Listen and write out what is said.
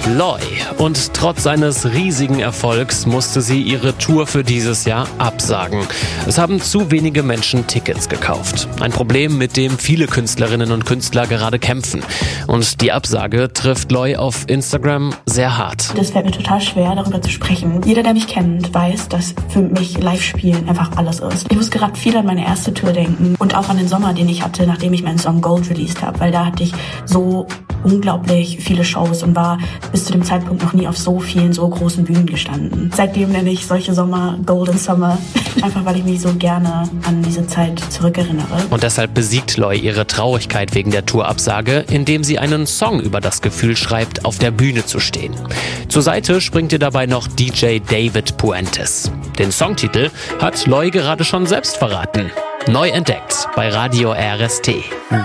Loi. Und trotz seines riesigen Erfolgs musste sie ihre Tour für dieses Jahr absagen. Es haben zu wenige Menschen Tickets gekauft. Ein Problem, mit dem viele Künstlerinnen und Künstler gerade kämpfen. Und die Absage trifft Loi auf Instagram sehr hart. Das fällt mir total schwer, darüber zu sprechen. Jeder, der mich kennt, weiß, dass für mich Live-Spielen einfach alles ist. Ich muss gerade viel an meine erste Tour denken und auch an den Sommer, den ich hatte, nachdem ich meinen Song Gold released habe, weil da hatte ich so unglaublich viele Shows und war bis zu dem Zeitpunkt noch nie auf so vielen, so großen Bühnen gestanden. Seitdem nenne ich solche Sommer Golden Summer, einfach weil ich mich so gerne an diese Zeit zurückerinnere. Und deshalb besiegt Loi ihre Traurigkeit wegen der Tourabsage, indem sie einen Song über das Gefühl schreibt, auf der Bühne zu stehen. Zur Seite springt ihr dabei noch DJ David Puentes. Den Songtitel hat Loi gerade schon selbst verraten. Neu entdeckt bei Radio RST.